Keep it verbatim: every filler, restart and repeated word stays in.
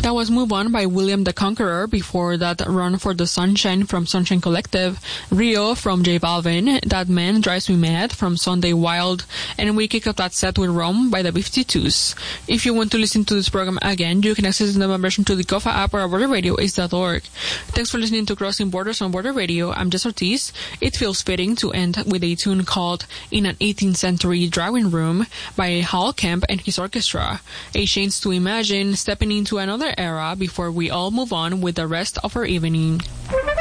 That was Move On by William the Conqueror. Before that, Run for the Sunshine from Sunshine Collective, Rio from J Balvin, That Man Drives Me Mad from Sunday Wild, and we kick off that set with Rome by the B fifty-twos. If you want to listen to this program again, you can access the membership to the Kofa app or border radio ace dot org. Thanks for listening to Crossing Borders on Border Radio. I'm Jess Ortiz. It feels fitting to end with a tune called In an eighteenth Century Drawing Room by Hal Kemp and his orchestra. A chance to imagine stepping into another era before we all move on with the rest of our evening.